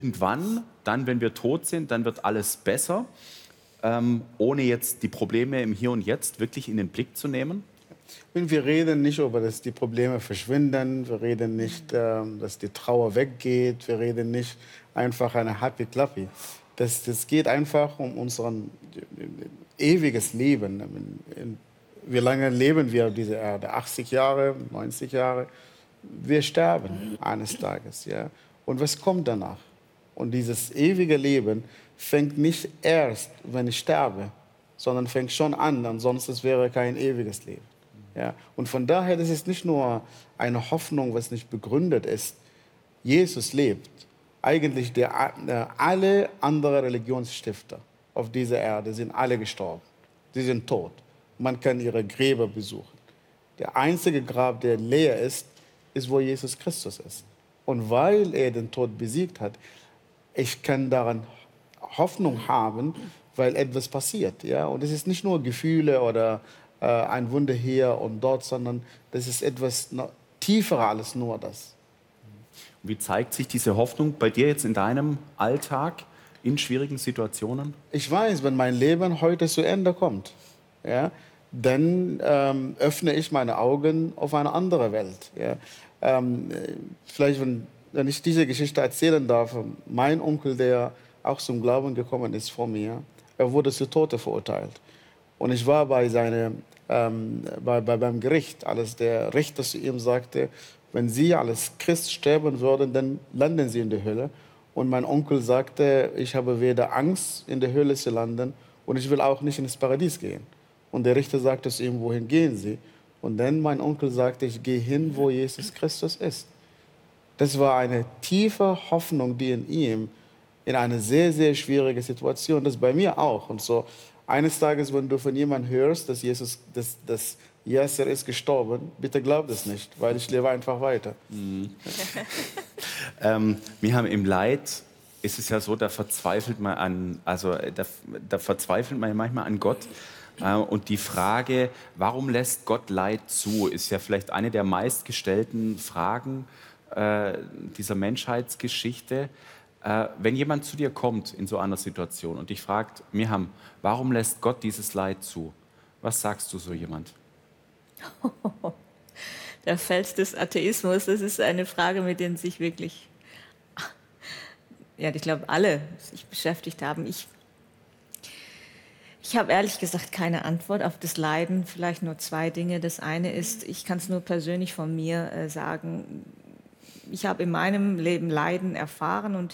irgendwann, dann, wenn wir tot sind, dann wird alles besser, ohne jetzt die Probleme im Hier und Jetzt wirklich in den Blick zu nehmen? Und wir reden nicht über, dass die Probleme verschwinden. Wir reden nicht, dass die Trauer weggeht. Wir reden nicht einfach eine Happy Clappy. Das geht einfach um unser ewiges Leben. Wie lange leben wir auf dieser Erde? 80 Jahre, 90 Jahre? Wir sterben eines Tages. Ja? Und was kommt danach? Und dieses ewige Leben fängt nicht erst, wenn ich sterbe, sondern fängt schon an. Ansonsten wäre kein ewiges Leben. Ja? Und von daher, das ist nicht nur eine Hoffnung, was nicht begründet ist. Jesus lebt. Eigentlich alle anderen Religionsstifter auf dieser Erde sind alle gestorben. Sie sind tot. Man kann ihre Gräber besuchen. Der einzige Grab, der leer ist, ist, wo Jesus Christus ist. Und weil er den Tod besiegt hat, ich kann daran Hoffnung haben, weil etwas passiert. Ja? Und es ist nicht nur Gefühle oder ein Wunder hier und dort, sondern das ist etwas noch tiefer als nur das. Wie zeigt sich diese Hoffnung bei dir jetzt in deinem Alltag in schwierigen Situationen? Ich weiß, wenn mein Leben heute zu Ende kommt, ja, dann öffne ich meine Augen auf eine andere Welt. Ja. Vielleicht, wenn ich diese Geschichte erzählen darf, mein Onkel, der auch zum Glauben gekommen ist vor mir, er wurde zu Tode verurteilt. Und ich war beim Gericht, als der Richter zu ihm sagte, wenn Sie als Christ sterben würden, dann landen Sie in der Hölle. Und mein Onkel sagte, ich habe weder Angst, in der Hölle zu landen, und ich will auch nicht ins Paradies gehen. Und der Richter sagte zu ihm, wohin gehen Sie? Und dann mein Onkel sagte, ich gehe hin, wo Jesus Christus ist. Das war eine tiefe Hoffnung, die in ihm, in eine sehr, sehr schwierige Situation, das bei mir auch. Und so eines Tages, wenn du von jemandem hörst, dass Yasser ist gestorben, bitte glaub das nicht, weil ich lebe einfach weiter. Wir haben im Leid, ist es ja so, da verzweifelt man da verzweifelt man manchmal an Gott. Und die Frage, warum lässt Gott Leid zu, ist ja vielleicht eine der meistgestellten Fragen dieser Menschheitsgeschichte. Wenn jemand zu dir kommt in so einer Situation und dich fragt, Miham, warum lässt Gott dieses Leid zu? Was sagst du so jemand? Der Fels des Atheismus, das ist eine Frage, mit der sich wirklich, ja, ich glaube, alle sich beschäftigt haben. Ich habe ehrlich gesagt keine Antwort auf das Leiden, vielleicht nur zwei Dinge. Das eine ist, ich kann es nur persönlich von mir sagen, ich habe in meinem Leben Leiden erfahren und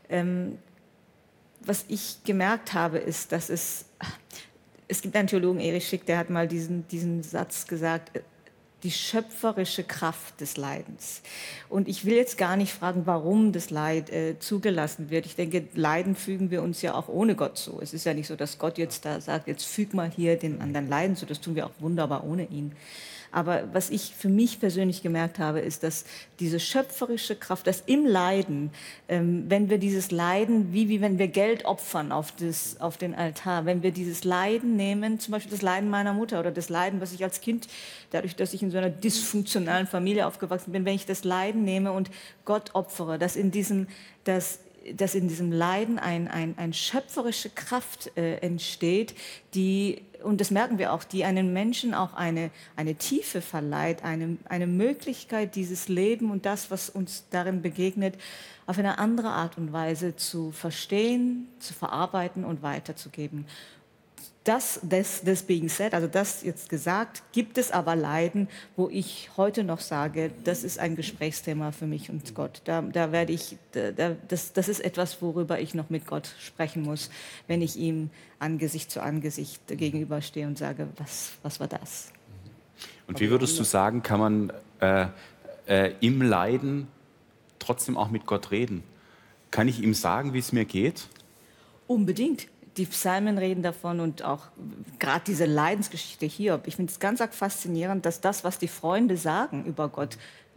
was ich gemerkt habe, ist, dass es gibt einen Theologen, Erich Schick, der hat mal diesen Satz gesagt, die schöpferische Kraft des Leidens. Und ich will jetzt gar nicht fragen, warum das Leid zugelassen wird. Ich denke, Leiden fügen wir uns ja auch ohne Gott zu. Es ist ja nicht so, dass Gott jetzt da sagt, jetzt füg mal hier den anderen Leiden zu. Das tun wir auch wunderbar ohne ihn. Aber was ich für mich persönlich gemerkt habe, ist, dass diese schöpferische Kraft, dass im Leiden, wenn wir dieses Leiden, wie wenn wir Geld opfern auf den Altar, wenn wir dieses Leiden nehmen, zum Beispiel das Leiden meiner Mutter oder das Leiden, was ich als Kind, dadurch, dass ich in so einer dysfunktionalen Familie aufgewachsen bin, wenn ich das Leiden nehme und Gott opfere, dass in diesem Leiden eine schöpferische Kraft entsteht, und das merken wir auch, die einem Menschen auch eine Tiefe verleiht, eine Möglichkeit, dieses Leben und das, was uns darin begegnet, auf eine andere Art und Weise zu verstehen, zu verarbeiten und weiterzugeben. Das being said, also das jetzt gesagt, gibt es aber Leiden, wo ich heute noch sage, das ist ein Gesprächsthema für mich und Gott. Das ist etwas, worüber ich noch mit Gott sprechen muss, wenn ich ihm Angesicht zu Angesicht gegenüberstehe und sage, was war das? Und wie würdest du sagen, kann man im Leiden trotzdem auch mit Gott reden? Kann ich ihm sagen, wie es mir geht? Unbedingt. Die Psalmen reden davon und auch gerade diese Leidensgeschichte Hiob. Ich finde es ganz arg faszinierend, dass das, was die Freunde sagen über Gott,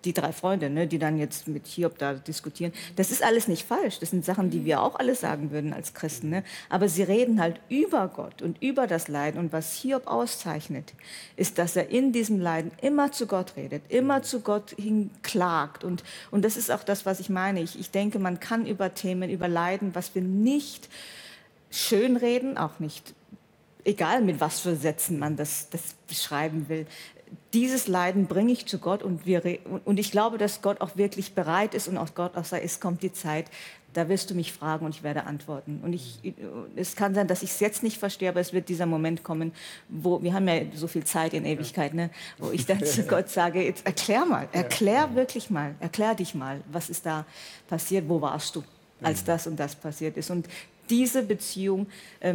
die 3 Freunde, ne, die dann jetzt mit Hiob da diskutieren, das ist alles nicht falsch. Das sind Sachen, die wir auch alle sagen würden als Christen. Ne? Aber sie reden halt über Gott und über das Leiden. Und was Hiob auszeichnet, ist, dass er in diesem Leiden immer zu Gott redet, immer zu Gott hin klagt. Und das ist auch das, was ich meine. Ich denke, man kann über Themen, über Leiden, was wir nicht schönreden, auch nicht, egal mit was für Sätzen man das beschreiben will, dieses Leiden bringe ich zu Gott und ich glaube, dass Gott auch wirklich bereit ist und auch Gott auch sagt, es kommt die Zeit, da wirst du mich fragen und ich werde antworten. Und es kann sein, dass ich es jetzt nicht verstehe, aber es wird dieser Moment kommen, wo, wir haben ja so viel Zeit in Ewigkeit, ne, wo ich dann zu Gott sage, jetzt erklär wirklich mal, erklär dich mal, was ist da passiert, wo warst du, als das und das passiert ist. Und diese Beziehung,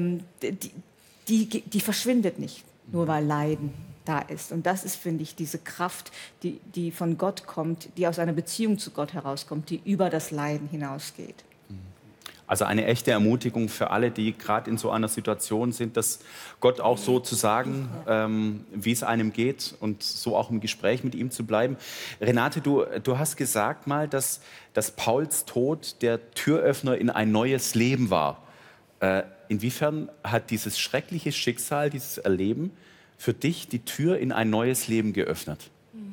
die verschwindet nicht, nur weil Leiden da ist. Und das ist, finde ich, diese Kraft, die von Gott kommt, die aus einer Beziehung zu Gott herauskommt, die über das Leiden hinausgeht. Also eine echte Ermutigung für alle, die gerade in so einer Situation sind, dass Gott auch so zu sagen, wie es einem geht und so auch im Gespräch mit ihm zu bleiben. Renate, du hast gesagt mal, dass Pauls Tod der Türöffner in ein neues Leben war. Inwiefern hat dieses schreckliche Schicksal, dieses Erleben für dich die Tür in ein neues Leben geöffnet?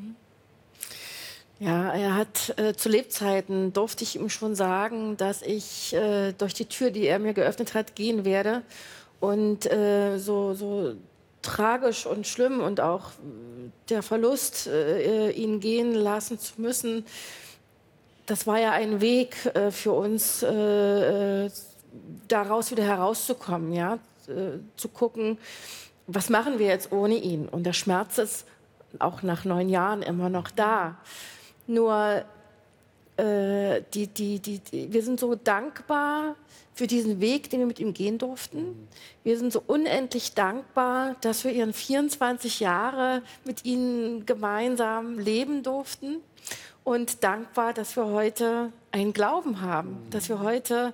Ja, er hat zu Lebzeiten, durfte ich ihm schon sagen, dass ich durch die Tür, die er mir geöffnet hat, gehen werde. Und so tragisch und schlimm und auch der Verlust, ihn gehen lassen zu müssen, das war ja ein Weg für uns, daraus wieder herauszukommen, ja? Zu gucken, was machen wir jetzt ohne ihn? Und der Schmerz ist auch nach 9 Jahren immer noch da. Nur wir sind so dankbar für diesen Weg, den wir mit ihm gehen durften. Wir sind so unendlich dankbar, dass wir ihren 24 Jahre mit ihnen gemeinsam leben durften. Und dankbar, dass wir heute einen Glauben haben, dass wir heute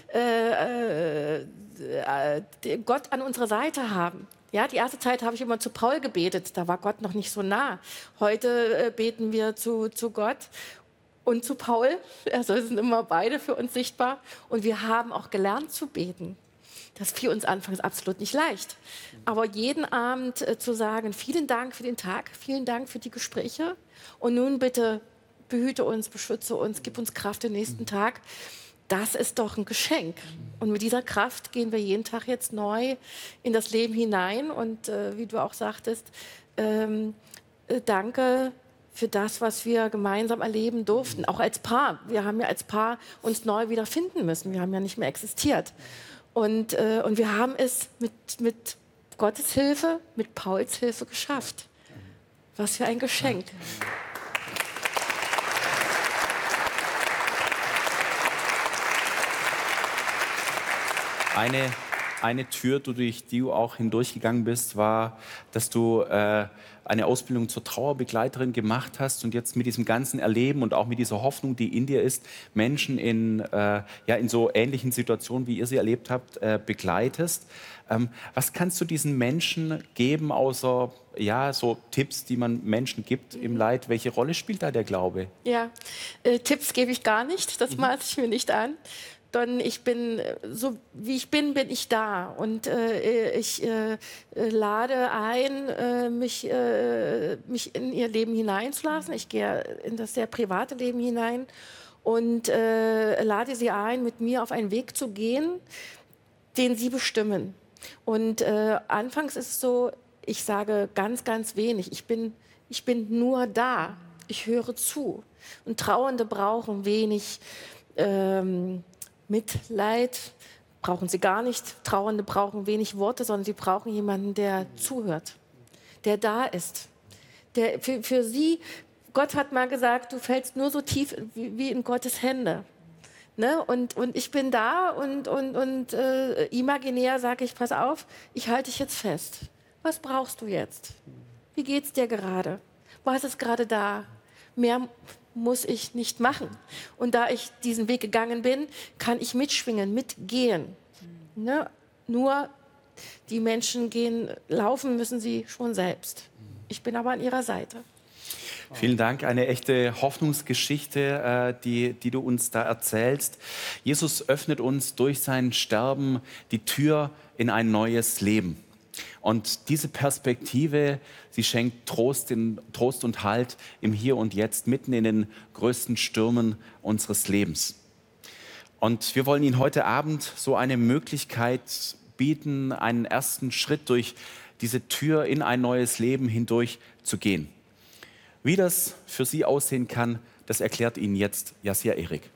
Gott an unserer Seite haben. Ja, die erste Zeit habe ich immer zu Paul gebetet, da war Gott noch nicht so nah. Heute beten wir zu Gott und zu Paul, also sind immer beide für uns sichtbar. Und wir haben auch gelernt zu beten. Das fiel uns anfangs absolut nicht leicht. Aber jeden Abend zu sagen, vielen Dank für den Tag, vielen Dank für die Gespräche und nun bitte behüte uns, beschütze uns, gib uns Kraft den nächsten Tag. Das ist doch ein Geschenk. Und mit dieser Kraft gehen wir jeden Tag jetzt neu in das Leben hinein. Und wie du auch sagtest, danke für das, was wir gemeinsam erleben durften. Auch als Paar. Wir haben ja als Paar uns neu wieder finden müssen. Wir haben ja nicht mehr existiert. Und wir haben es mit Gottes Hilfe, mit Pauls Hilfe geschafft. Was für ein Geschenk. Eine Tür, durch die du auch hindurchgegangen bist, war, dass du eine Ausbildung zur Trauerbegleiterin gemacht hast und jetzt mit diesem ganzen Erleben und auch mit dieser Hoffnung, die in dir ist, Menschen in so ähnlichen Situationen, wie ihr sie erlebt habt, begleitest. Was kannst du diesen Menschen geben, außer so Tipps, die man Menschen gibt im Leid? Welche Rolle spielt da der Glaube? Ja, Tipps gebe ich gar nicht, das maße ich mir nicht an. Denn ich bin, so wie ich bin ich da. Und ich lade ein, mich in ihr Leben hineinzulassen. Ich gehe in das sehr private Leben hinein und lade sie ein, mit mir auf einen Weg zu gehen, den sie bestimmen. Und anfangs ist es so, ich sage ganz, ganz wenig. Ich bin nur da. Ich höre zu. Und Trauernde brauchen wenig Mitleid, brauchen sie gar nicht. Trauernde brauchen wenig Worte, sondern sie brauchen jemanden, der zuhört, der da ist. Der für sie, Gott hat mal gesagt, du fällst nur so tief wie in Gottes Hände. Ne? Und ich bin da und imaginär sage ich, pass auf, ich halte dich jetzt fest. Was brauchst du jetzt? Wie geht's dir gerade? Was ist gerade da? Mehr muss ich nicht machen. Und da ich diesen Weg gegangen bin, kann ich mitschwingen, mitgehen. Ne? Nur die Menschen laufen müssen sie schon selbst. Ich bin aber an ihrer Seite. Vielen Dank, eine echte Hoffnungsgeschichte, die du uns da erzählst. Jesus öffnet uns durch sein Sterben die Tür in ein neues Leben. Und diese Perspektive, sie schenkt Trost und Halt im Hier und Jetzt, mitten in den größten Stürmen unseres Lebens. Und wir wollen Ihnen heute Abend so eine Möglichkeit bieten, einen ersten Schritt durch diese Tür in ein neues Leben hindurch zu gehen. Wie das für Sie aussehen kann, das erklärt Ihnen jetzt Jasir Erik.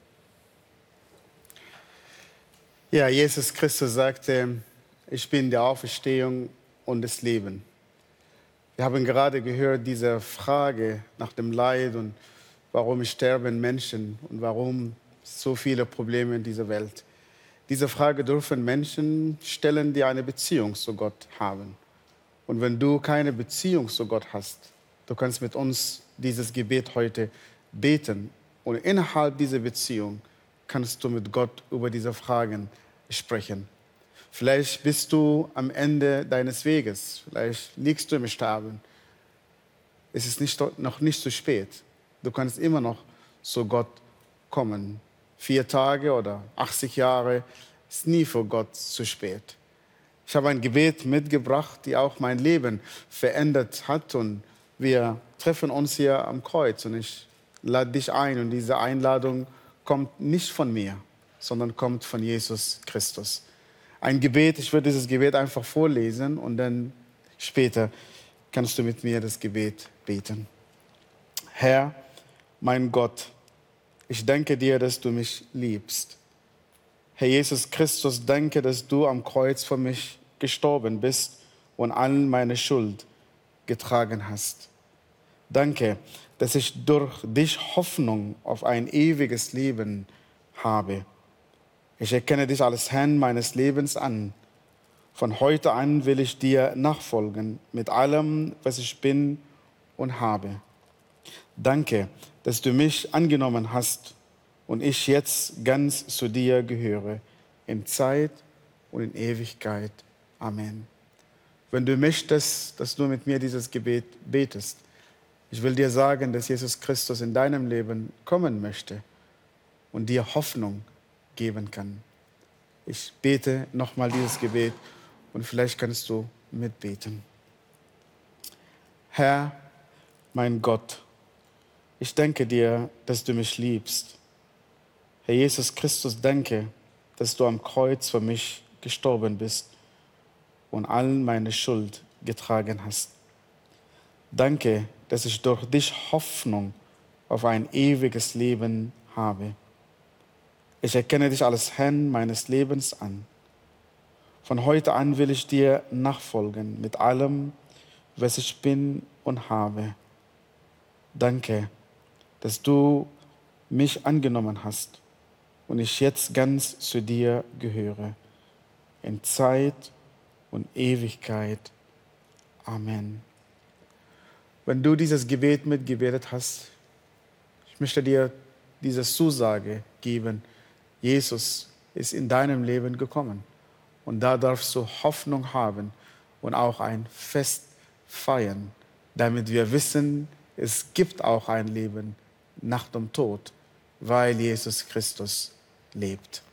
Ja, Jesus Christus sagte, ich bin die Auferstehung und das Leben. Wir haben gerade gehört, diese Frage nach dem Leid und warum sterben Menschen und warum so viele Probleme in dieser Welt. Diese Frage dürfen Menschen stellen, die eine Beziehung zu Gott haben. Und wenn du keine Beziehung zu Gott hast, du kannst mit uns dieses Gebet heute beten. Und innerhalb dieser Beziehung kannst du mit Gott über diese Fragen sprechen. Vielleicht bist du am Ende deines Weges. Vielleicht liegst du im Sterben. Es ist noch nicht zu spät. Du kannst immer noch zu Gott kommen. 4 Tage oder 80 Jahre ist nie für Gott zu spät. Ich habe ein Gebet mitgebracht, die auch mein Leben verändert hat. Und wir treffen uns hier am Kreuz. Und ich lade dich ein. Und diese Einladung kommt nicht von mir, sondern kommt von Jesus Christus. Ein Gebet, ich würde dieses Gebet einfach vorlesen. Und dann später kannst du mit mir das Gebet beten. Herr, mein Gott, ich danke dir, dass du mich liebst. Herr Jesus Christus, danke, dass du am Kreuz für mich gestorben bist und all meine Schuld getragen hast. Danke, dass ich durch dich Hoffnung auf ein ewiges Leben habe. Ich erkenne dich als Herrn meines Lebens an. Von heute an will ich dir nachfolgen mit allem, was ich bin und habe. Danke, dass du mich angenommen hast und ich jetzt ganz zu dir gehöre, in Zeit und in Ewigkeit. Amen. Wenn du möchtest, dass du mit mir dieses Gebet betest, ich will dir sagen, dass Jesus Christus in deinem Leben kommen möchte und dir Hoffnung geben kann. Ich bete nochmal dieses Gebet und vielleicht kannst du mitbeten. Herr, mein Gott, ich danke dir, dass du mich liebst. Herr Jesus Christus, danke, dass du am Kreuz für mich gestorben bist und all meine Schuld getragen hast. Danke, dass ich durch dich Hoffnung auf ein ewiges Leben habe. Ich erkenne dich als Herrn meines Lebens an. Von heute an will ich dir nachfolgen mit allem, was ich bin und habe. Danke, dass du mich angenommen hast und ich jetzt ganz zu dir gehöre, in Zeit und Ewigkeit. Amen. Wenn du dieses Gebet mitgebetet hast, ich möchte dir diese Zusage geben, Jesus ist in deinem Leben gekommen und da darfst du Hoffnung haben und auch ein Fest feiern, damit wir wissen, es gibt auch ein Leben nach dem Tod, weil Jesus Christus lebt.